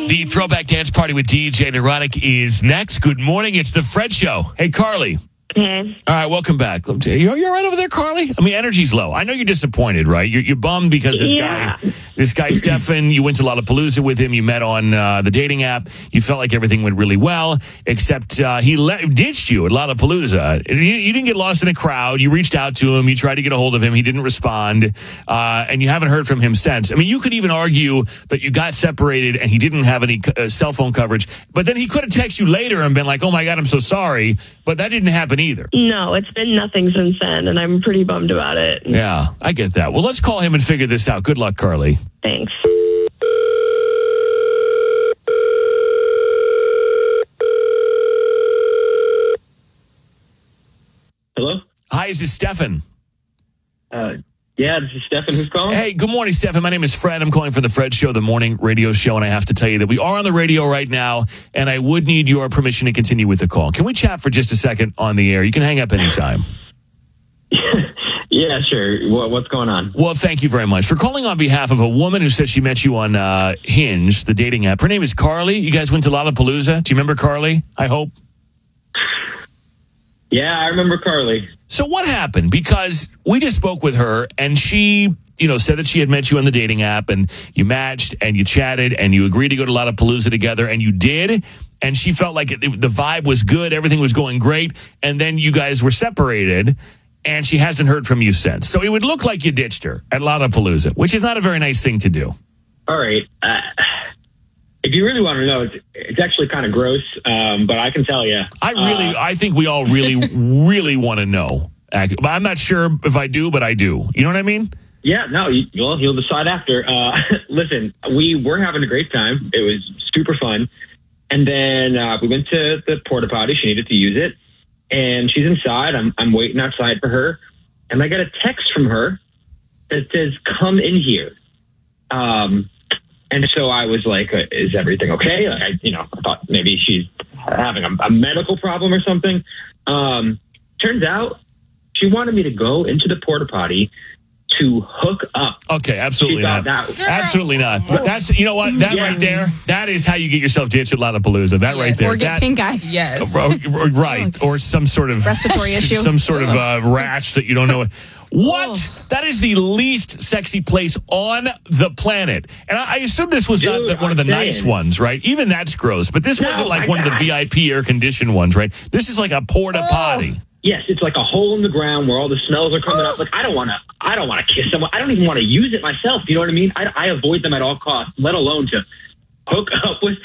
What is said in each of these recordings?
The Throwback Dance Party with DJ Neurotic is next. Good morning. It's the Fred Show. Hey, Carly. Hey. All right, welcome back. You're all right over there, Carly? I mean, energy's low. I know you're disappointed, right? You're bummed because this guy, Stefan, you went to Lollapalooza with him. You met on the dating app. You felt like everything went really well, except he ditched you at Lollapalooza. You didn't get lost in a crowd. You reached out to him. You tried to get a hold of him. He didn't respond, and you haven't heard from him since. I mean, you could even argue that you got separated and he didn't have any cell phone coverage, but then he could have texted you later and been like, oh, my God, I'm so sorry, but that didn't happen either. No, it's been nothing since then, and I'm pretty bummed about it. Yeah, I get that. Well, let's call him and figure this out. Good luck, Carly. Thanks. Hello? Hi, is this Stefan? Yeah, this is Stefan. Who's calling? Hey, good morning, Stefan. My name is Fred. I'm calling from the Fred Show, the morning radio show, and I have to tell you that we are on the radio right now, and I would need your permission to continue with the call. Can we chat for just a second on the air? You can hang up anytime. Yeah, sure. What's going on? Well, thank you very much for calling on behalf of a woman who said she met you on Hinge, the dating app. Her name is Carly. You guys went to Lollapalooza. Do you remember Carly? I hope. Yeah, I remember Carly. So what happened? Because we just spoke with her, and she, said that she had met you on the dating app, and you matched, and you chatted, and you agreed to go to Lollapalooza together, and you did, and she felt like the vibe was good, everything was going great, and then you guys were separated, and she hasn't heard from you since. So it would look like you ditched her at Lollapalooza, which is not a very nice thing to do. All right. If you really want to know, it's actually kind of gross, but I can tell you. I think we all really, really want to know. But I'm not sure if I do, but I do. You know what I mean? Yeah, no, you'll decide after. Listen, we were having a great time. It was super fun. And then we went to the porta potty. She needed to use it. And she's inside. I'm waiting outside for her. And I get a text from her that says, come in here. And so I was like, is everything okay? Like, I thought maybe she's having a medical problem or something. Turns out she wanted me to go into the porta potty to hook up. Okay, absolutely not. Absolutely not. That's, you know what? That right there, that is how you get yourself ditched at Lollapalooza. That right there. Or get pink eye. Yes. Right. Or some sort of respiratory issue. Some sort of rash that you don't know. What? That is the least sexy place on the planet. And I assume this was not one of the nice ones, right? Even that's gross. But this wasn't like one of the VIP air-conditioned ones, right? This is like a porta potty. Yes, it's like a hole in the ground where all the smells are coming up. Like I don't want to kiss someone. I don't even want to use it myself. You know what I mean? I avoid them at all costs, let alone to hook up with.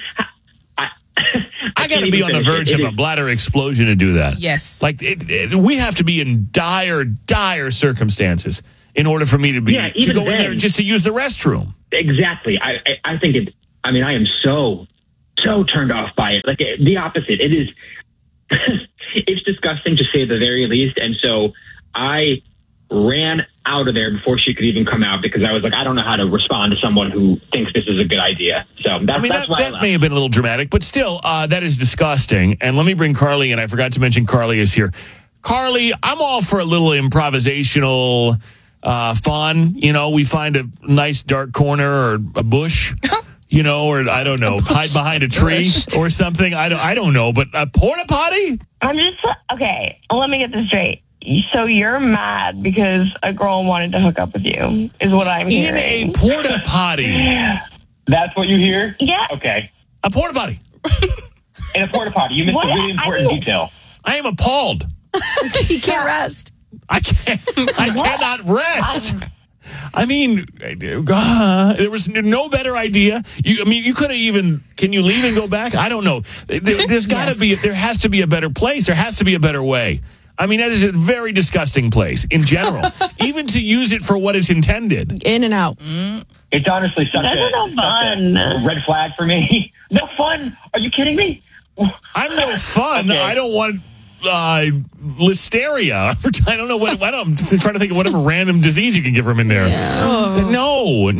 I got to be on the verge of a bladder explosion to do that. Yes. Like we have to be in dire circumstances in order for me to go in there just to use the restroom. Exactly. I think it. I mean, I am so turned off by it. Like the opposite. It is. It's disgusting to say the very least. And so I ran out of there before she could even come out because I was like, I don't know how to respond to someone who thinks this is a good idea. So that's why that may have been a little dramatic, but still, that is disgusting. And let me bring Carly in. I forgot to mention Carly is here. Carly, I'm all for a little improvisational fun. We find a nice dark corner or a bush. Or I don't know, hide behind a tree or something. I don't know, but a porta potty? I'm just, okay, let me get this straight. So you're mad because a girl wanted to hook up with you, is what I'm hearing. In a porta potty. That's what you hear? Yeah. Okay. A porta potty. In a porta potty. You missed a really important detail. I am appalled. He can't rest. I cannot rest. I mean, there was no better idea. You could have even. Can you leave and go back? I don't know. There's got to be. There has to be a better place. There has to be a better way. I mean, that is a very disgusting place in general. Even to use it for what it's intended. In and out. It's honestly such a red flag for me. No fun. Are you kidding me? I'm no fun. Okay. I don't want listeria. I don't know what. I'm trying to think of whatever random disease you can get from in there. Yeah. No.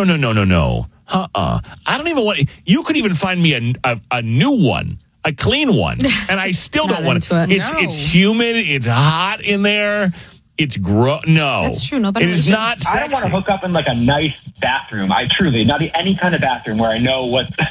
I don't even want. You could even find me a new one, a clean one, and I still don't want it. It's humid. It's hot in there. It's gross. No, that's true. Nobody. It is not sexy. I don't want to hook up in like a nice bathroom. I truly not any kind of bathroom where I know what.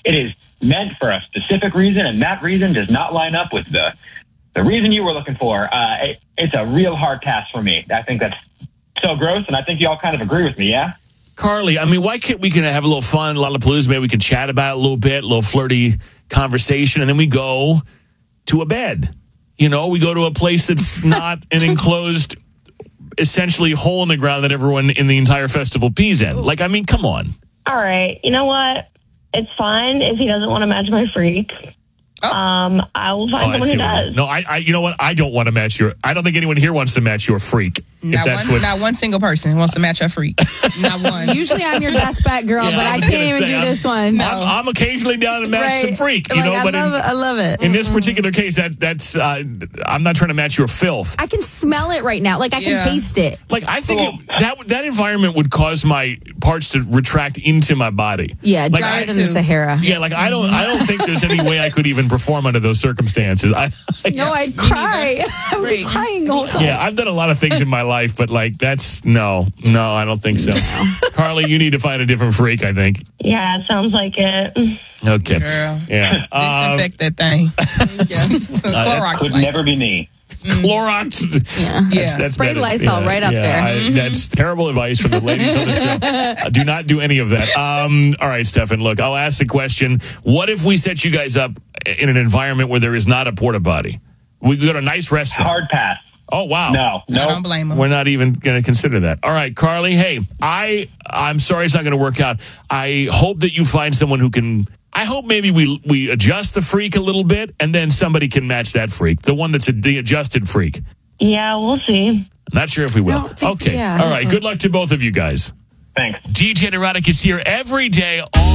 It is meant for a specific reason, and that reason does not line up with the reason you were looking for. It's a real hard pass for me. I think that's so gross, and I think you all kind of agree with me, yeah? Carly, I mean, why can't we have a little fun, Lollapalooza? Maybe we can chat about it a little bit, a little flirty conversation, and then we go to a bed. You know, we go to a place that's not an enclosed, essentially hole in the ground that everyone in the entire festival pees in. Like, I mean, come on. All right. You know what? It's fine if he doesn't want to match my freak. I will find someone who does. No, I you know what? I don't want to match your. I don't think anyone here wants to match your freak. Not one single person wants to match her freak. Not one. Usually I'm your best bet, girl, but I can't even do this one. I'm occasionally down to match some freak, you know. I love it. In this particular case, that's I'm not trying to match your filth. I can smell it right now. Like I can taste it. Like I think that environment would cause my parts to retract into my body. Yeah, drier than the Sahara. Yeah, like I don't think there's any way I could even perform under those circumstances. I'd cry. I would be crying the whole time. Yeah, I've done a lot of things in my life, but like that's no, I don't think so. Carly, you need to find a different freak, I think. Yeah, it sounds like it. Okay. Girl. Yeah. Disinfect that thing. Clorox could never be me. Clorox. Yeah. That's spray better. Lysol right up there. That's terrible advice from the ladies on the show. Do not do any of that. All right, Stefan, look, I'll ask the question. What if we set you guys up in an environment where there is not a porta potty? We go to a nice restaurant. Hard pass. Oh, wow. No. I don't blame him. We're not even going to consider that. All right, Carly, hey, I'm sorry it's not going to work out. I hope that you find someone who can... I hope maybe we adjust the freak a little bit, and then somebody can match that freak, the one that's the adjusted freak. Yeah, we'll see. I'm not sure if we will. Okay. Yeah. All right. Good luck to both of you guys. Thanks. DJ Neurotic is here every day.